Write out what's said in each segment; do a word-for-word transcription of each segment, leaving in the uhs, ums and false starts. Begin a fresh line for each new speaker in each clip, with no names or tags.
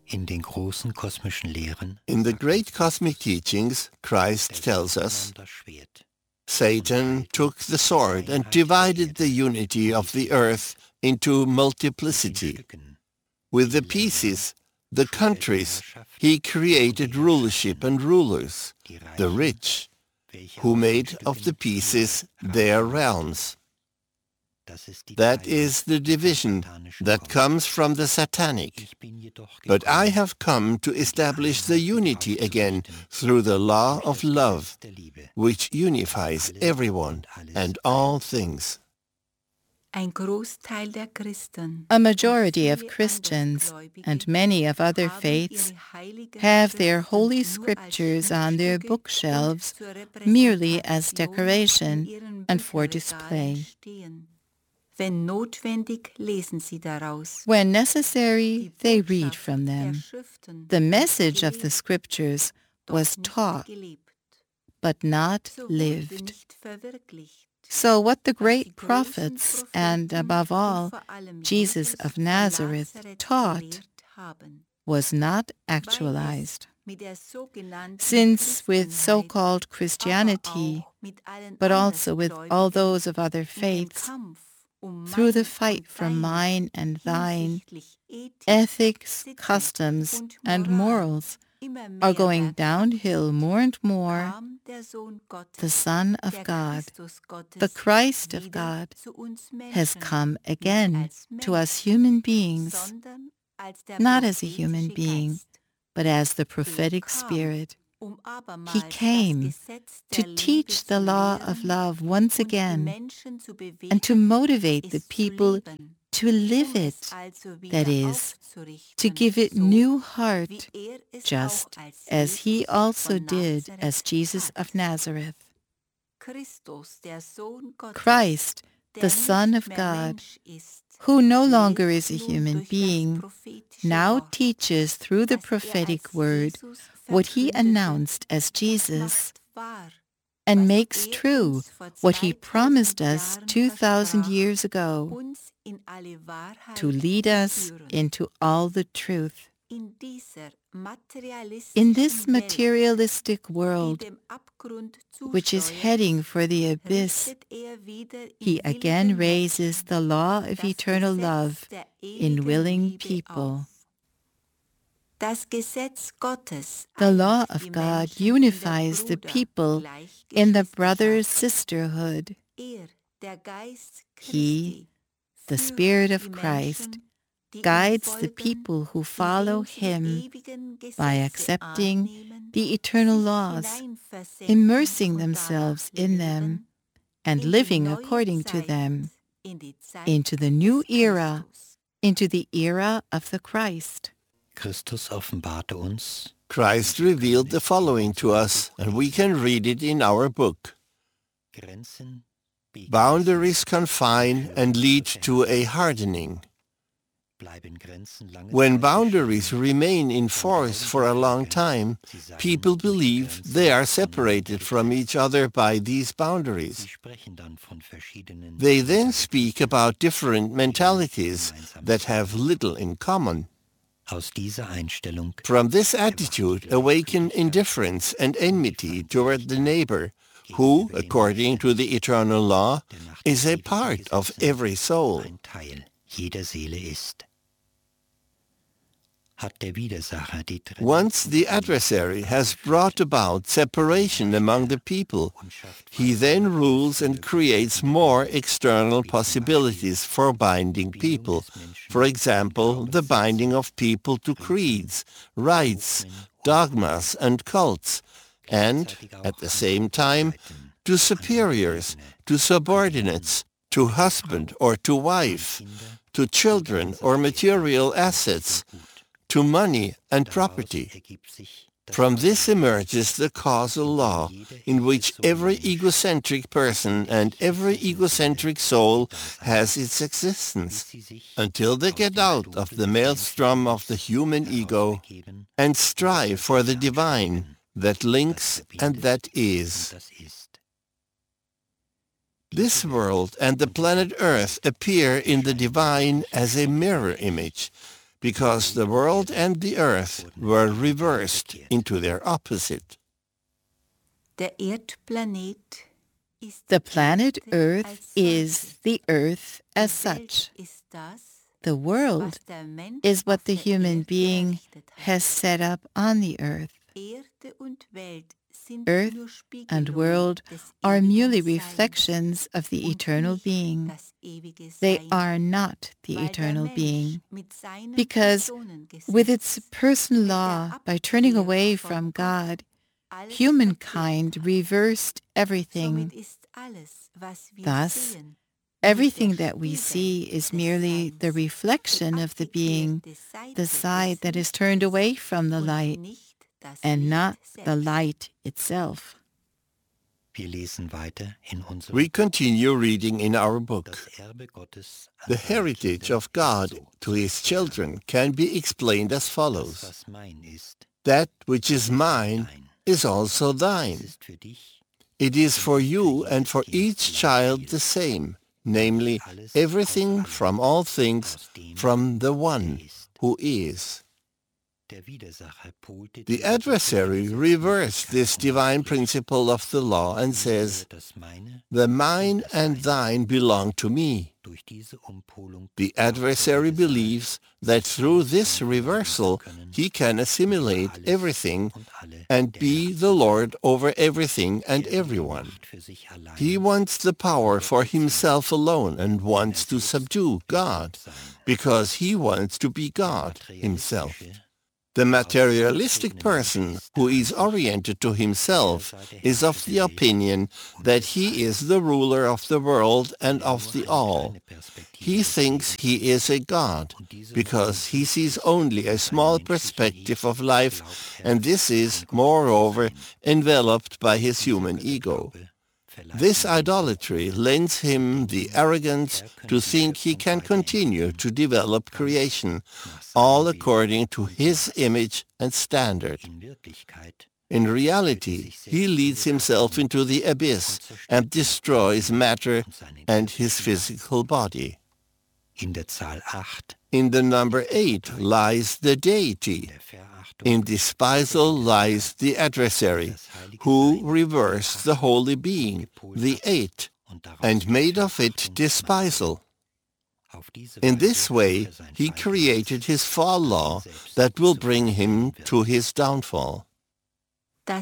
In den großen kosmischen Lehren
In the great cosmic teachings, Christ tells us, Satan took the sword and divided the unity of the earth into multiplicity. With the pieces, the countries, he created rulership and rulers, the rich, who made of the pieces their realms. That is the division that comes from the satanic. But I have come to establish the unity again through the law of love, which unifies everyone and all things.
A majority of Christians and many of other faiths have their holy scriptures on their bookshelves merely as decoration and for display. When necessary, they read from them. The message of the scriptures was taught, but not lived. So what the great prophets, and above all, Jesus of Nazareth, taught was not actualized. Since with so-called Christianity, but also with all those of other faiths, through the fight for mine and thine, ethics, customs, and morals are going downhill more and more, the Son of God, the Christ of God, has come again to us human beings, not as a human being, but as the prophetic Spirit. He came to teach the law of love once again and to motivate the people to live it, that is, to give it new heart, just as he also did as Jesus of Nazareth. Christ, the Son of God, who no longer is a human being, now teaches through the prophetic word what he announced as Jesus, and makes true what he promised us two thousand years ago, to lead us into all the truth. In this materialistic world, which is heading for the abyss, he again raises the law of eternal love in willing people. The law of God unifies the people in the brother-sisterhood. He, the Spirit of Christ, guides the people who follow him by accepting the eternal laws, immersing themselves in them, and living according to them, into the new era, into the era of the Christ.
Christus offenbarte uns.
Christ revealed the following to us, and we can read it in our book. Boundaries confine and lead to a hardening. When boundaries remain in force for a long time, people believe they are separated from each other by these boundaries. They then speak about different mentalities that have little in common. From this attitude awaken indifference and enmity toward the neighbor, who, according to the eternal law, is a part of every soul. Once the adversary has brought about separation among the people, he then rules and creates more external possibilities for binding people. For example, the binding of people to creeds, rites, dogmas, and cults, and, at the same time, to superiors, to subordinates, to husband or to wife, to children or material assets, to money and property. From this emerges the causal law, in which every egocentric person and every egocentric soul has its existence, until they get out of the maelstrom of the human ego and strive for the divine that links and that is. This world and the planet Earth appear in the divine as a mirror image, because the world and the earth were reversed into their opposite.
The planet Earth is the Earth as such. The world is what the human being has set up on the Earth. Earth and world are merely reflections of the eternal being. They are not the eternal being, because with its personal law, by turning away from God, humankind reversed everything. Thus, everything that we see is merely the reflection of the being, the side that is turned away from the light, and not the light itself.
We continue reading in our book. The heritage of God to his children can be explained as follows. That which is mine is also thine. It is for you and for each child the same, namely, everything from all things from the one who is. The adversary reversed this divine principle of the law and says, "The mine and thine belong to me." The adversary believes that through this reversal he can assimilate everything and be the Lord over everything and everyone. He wants the power for himself alone and wants to subdue God, because he wants to be God himself. The materialistic person who is oriented to himself is of the opinion that he is the ruler of the world and of the all. He thinks he is a god because he sees only a small perspective of life, and this is, moreover, enveloped by his human ego. This idolatry lends him the arrogance to think he can continue to develop creation, all according to his image and standard. In reality, he leads himself into the abyss and destroys matter and his physical body. In the number eight lies the deity. In despisal lies the adversary, who reversed the holy being, the eight, and made of it despisal. In this way, he created his fall law that will bring him to his downfall.
The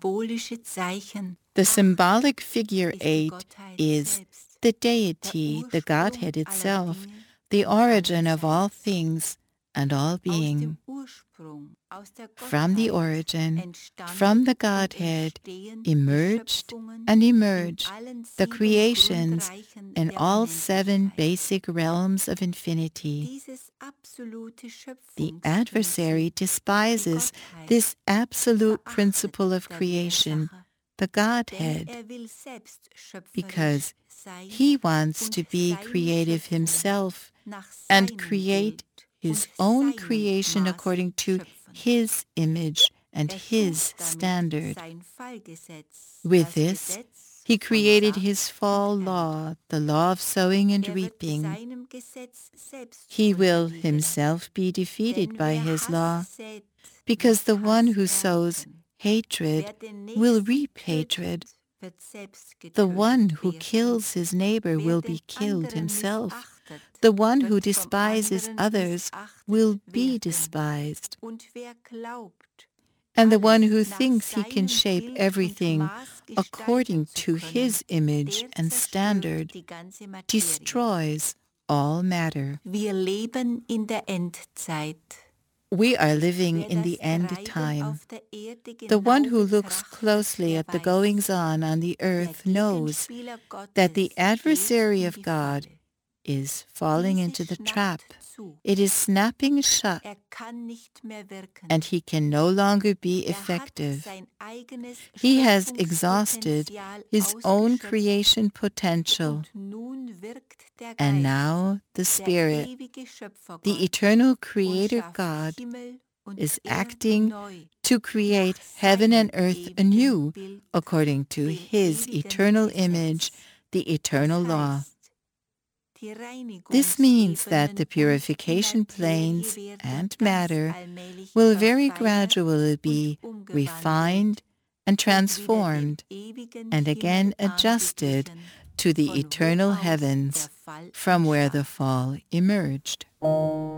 symbolic figure eight is the deity, the Godhead itself, the origin of all things and all being. From the origin, from the Godhead, emerged and emerged the creations in all seven basic realms of infinity. The adversary despises this absolute principle of creation, the Godhead, because he wants to be creative himself and create his own creation according to his image and his standard. With this, he created his fall law, the law of sowing and reaping. He will himself be defeated by his law, because the one who sows hatred will reap hatred. The one who kills his neighbor will be killed himself. The one who despises others will be despised. And the one who thinks he can shape everything according to his image and standard destroys all matter. We are living in the end time. The one who looks closely at the goings-on on the earth knows that the adversary of God is falling into the trap. It is snapping shut, and he can no longer be effective. He has exhausted his own creation potential, and now the Spirit, the eternal Creator God, is acting to create heaven and earth anew according to his eternal image, the eternal law. This means that the purification planes and matter will very gradually be refined and transformed and again adjusted to the eternal heavens from where the fall emerged.